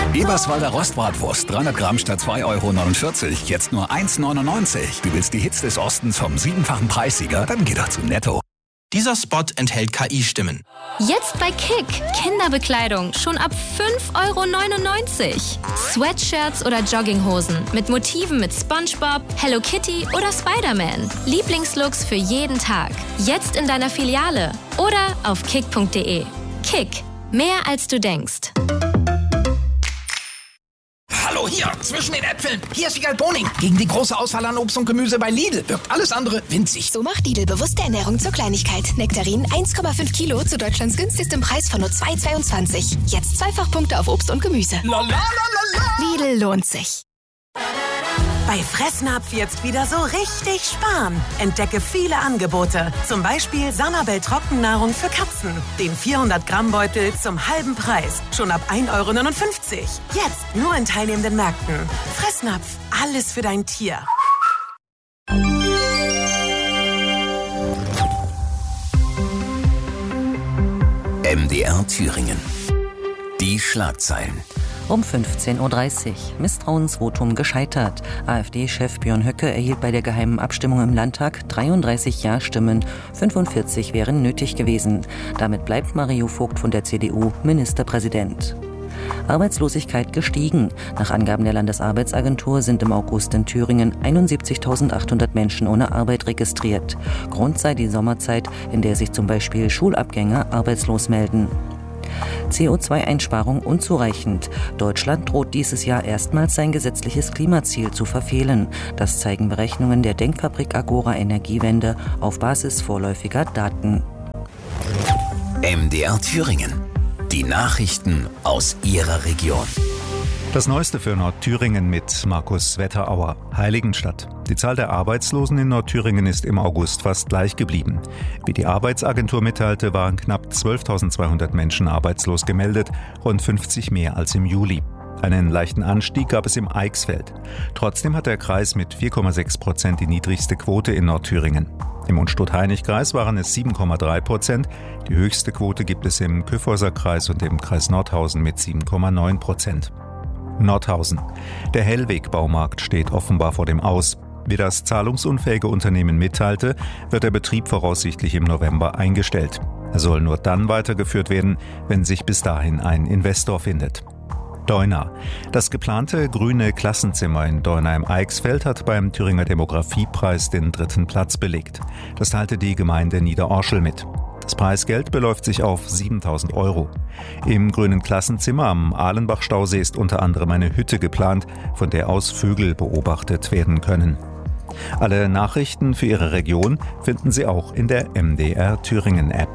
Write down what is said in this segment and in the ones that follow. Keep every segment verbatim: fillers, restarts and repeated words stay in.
Eberswalder Rostbratwurst, dreihundert Gramm statt zwei Euro neunundvierzig, jetzt nur eins neunundneunzig. Du willst die Hits des Ostens vom siebenfachen Preissieger? Dann geh doch zu Netto. Dieser Spot enthält K I-Stimmen. Jetzt bei Kick. Kinderbekleidung schon ab fünf Euro neunundneunzig. Sweatshirts oder Jogginghosen mit Motiven mit SpongeBob, Hello Kitty oder Spider-Man. Lieblingslooks für jeden Tag. Jetzt in deiner Filiale oder auf kick punkt de. Kick. Mehr als du denkst. Hallo, hier, zwischen den Äpfeln. Hier ist Wiegald Boning. Gegen die große Auswahl an Obst und Gemüse bei Lidl wirkt alles andere winzig. So macht Lidl bewusste Ernährung zur Kleinigkeit. Nektarinen eins Komma fünf Kilo zu Deutschlands günstigstem Preis von nur zwei Euro zweiundzwanzig. Jetzt Zweifachpunkte auf Obst und Gemüse. La, la, la, la, la. Lidl lohnt sich. Bei Fressnapf jetzt wieder so richtig sparen. Entdecke viele Angebote. Zum Beispiel Sanabel Trockennahrung für Katzen. Den vierhundert Gramm Beutel zum halben Preis. Schon ab ein Euro neunundfünfzig. Jetzt nur in teilnehmenden Märkten. Fressnapf. Alles für dein Tier. M D R Thüringen. Die Schlagzeilen. Um fünfzehn Uhr dreißig. Misstrauensvotum gescheitert. AfD-Chef Björn Höcke erhielt bei der geheimen Abstimmung im Landtag dreiunddreißig Ja-Stimmen. fünfundvierzig wären nötig gewesen. Damit bleibt Mario Vogt von der C D U Ministerpräsident. Arbeitslosigkeit gestiegen. Nach Angaben der Landesarbeitsagentur sind im August in Thüringen einundsiebzigtausendachthundert Menschen ohne Arbeit registriert. Grund sei die Sommerzeit, in der sich zum Beispiel Schulabgänger arbeitslos melden. C O zwei Einsparung unzureichend. Deutschland droht dieses Jahr erstmals sein gesetzliches Klimaziel zu verfehlen. Das zeigen Berechnungen der Denkfabrik Agora Energiewende auf Basis vorläufiger Daten. M D R Thüringen. Die Nachrichten aus Ihrer Region. Das Neueste für Nordthüringen mit Markus Wetterauer. Heiligenstadt. Die Zahl der Arbeitslosen in Nordthüringen ist im August fast gleich geblieben. Wie die Arbeitsagentur mitteilte, waren knapp zwölftausendzweihundert Menschen arbeitslos gemeldet, rund fünfzig mehr als im Juli. Einen leichten Anstieg gab es im Eichsfeld. Trotzdem hat der Kreis mit vier Komma sechs Prozent die niedrigste Quote in Nordthüringen. Im Unstrut-Hainich-Kreis waren es sieben Komma drei Prozent. Die höchste Quote gibt es im Kyffhäuser Kreis und im Kreis Nordhausen mit sieben Komma neun Prozent. Nordhausen. Der Hellweg-Baumarkt steht offenbar vor dem Aus. Wie das zahlungsunfähige Unternehmen mitteilte, wird der Betrieb voraussichtlich im November eingestellt. Er soll nur dann weitergeführt werden, wenn sich bis dahin ein Investor findet. Deuna. Das geplante grüne Klassenzimmer in Deuna im Eichsfeld hat beim Thüringer Demografiepreis den dritten Platz belegt. Das teilte die Gemeinde Niederorschel mit. Das Preisgeld beläuft sich auf siebentausend Euro. Im grünen Klassenzimmer am Ahlenbach-Stausee ist unter anderem eine Hütte geplant, von der aus Vögel beobachtet werden können. Alle Nachrichten für Ihre Region finden Sie auch in der M D R Thüringen App.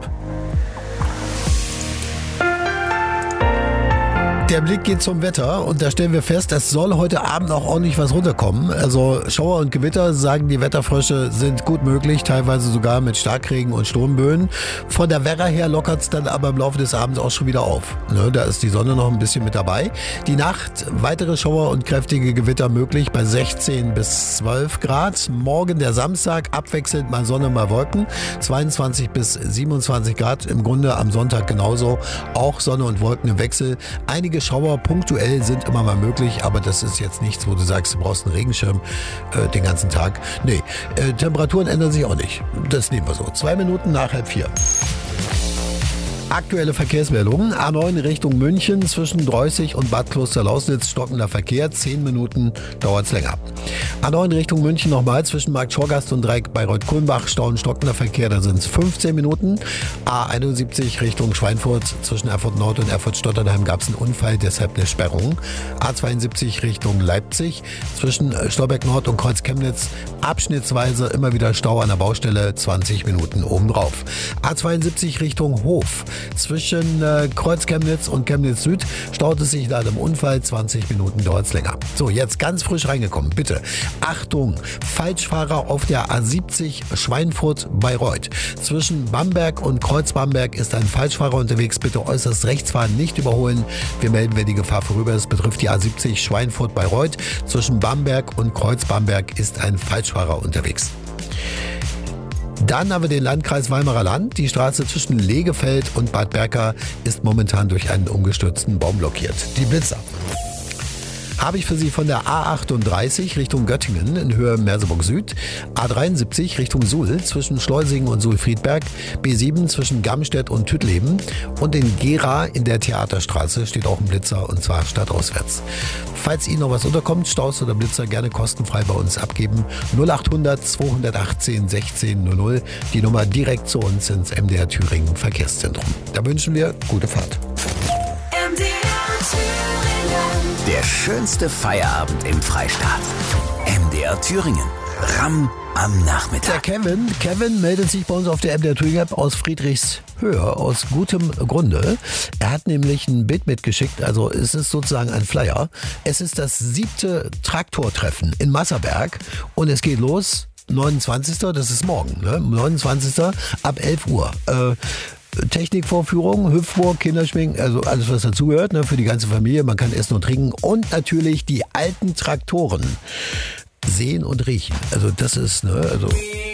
Der Blick geht zum Wetter und da stellen wir fest, es soll heute Abend auch ordentlich was runterkommen. Also Schauer und Gewitter, sagen die Wetterfrösche, sind gut möglich, teilweise sogar mit Starkregen und Sturmböen. Von der Werra her lockert es dann aber im Laufe des Abends auch schon wieder auf. Ne, da ist die Sonne noch ein bisschen mit dabei. Die Nacht, weitere Schauer und kräftige Gewitter möglich bei sechzehn bis zwölf Grad. Morgen der Samstag, abwechselnd mal Sonne, mal Wolken, zweiundzwanzig bis siebenundzwanzig Grad. Im Grunde am Sonntag genauso, auch Sonne und Wolken im Wechsel. Einige Schauer punktuell sind immer mal möglich, aber das ist jetzt nichts, wo du sagst, du brauchst einen Regenschirm äh, den ganzen Tag. Nee, äh, Temperaturen ändern sich auch nicht. Das nehmen wir so. Zwei Minuten nach halb vier. Aktuelle Verkehrsmeldungen. A neun Richtung München zwischen Dreußig und Bad Klosterlausnitz stockender Verkehr. Zehn Minuten dauert es länger. A neun Richtung München nochmal zwischen Markt Schorgast und Dreieck Bayreuth-Kulmbach stauen stockender Verkehr. Da sind es fünfzehn Minuten. A einundsiebzig Richtung Schweinfurt zwischen Erfurt Nord und Erfurt-Stotternheim gab es einen Unfall, deshalb eine Sperrung. A zweiundsiebzig Richtung Leipzig zwischen Stolberg Nord und Kreuz Chemnitz abschnittsweise immer wieder Stau an der Baustelle. zwanzig Minuten obendrauf. A zweiundsiebzig Richtung Hof. Zwischen äh, Kreuz Chemnitz und Chemnitz Süd staut es sich nach einem Unfall. zwanzig Minuten dauert es länger. So, jetzt ganz frisch reingekommen. Bitte. Achtung, Falschfahrer auf der A siebzig Schweinfurt-Bayreuth. Zwischen Bamberg und Kreuz Bamberg ist ein Falschfahrer unterwegs. Bitte äußerst rechts fahren, nicht überholen. Wir melden, wenn die Gefahr vorüber ist. Betrifft die A siebzig Schweinfurt-Bayreuth. Zwischen Bamberg und Kreuz Bamberg ist ein Falschfahrer unterwegs. Dann haben wir den Landkreis Weimarer Land. Die Straße zwischen Legefeld und Bad Berka ist momentan durch einen umgestürzten Baum blockiert. Die Blitzer habe ich für Sie von der A achtunddreißig Richtung Göttingen in Höhe Merseburg Süd, A dreiundsiebzig Richtung Suhl zwischen Schleusingen und Suhl-Friedberg, B sieben zwischen Gamstedt und Tüttleben und in Gera in der Theaterstraße steht auch ein Blitzer und zwar stadtauswärts. Falls Ihnen noch was unterkommt, Staus oder Blitzer gerne kostenfrei bei uns abgeben. null achthundert zweihundertachtzehn sechzehn null null, die Nummer direkt zu uns ins M D R Thüringen Verkehrszentrum. Da wünschen wir gute Fahrt. M D R Thüringen. Der schönste Feierabend im Freistaat. M D R Thüringen. Ram am Nachmittag. Der Kevin, Kevin meldet sich bei uns auf der M D R Thüringen App aus Friedrichshöhe aus gutem Grunde. Er hat nämlich ein Bild mitgeschickt, also es ist sozusagen ein Flyer. Es ist das siebte Traktortreffen in Masserberg und es geht los neunundzwanzigsten Das ist morgen, ne? neunundzwanzigsten ab elf Uhr. Äh, Technikvorführung, Hüpfburg, Kinderschminken, also alles, was dazugehört, ne, für die ganze Familie. Man kann essen und trinken und natürlich die alten Traktoren sehen und riechen. Also das ist, ne, also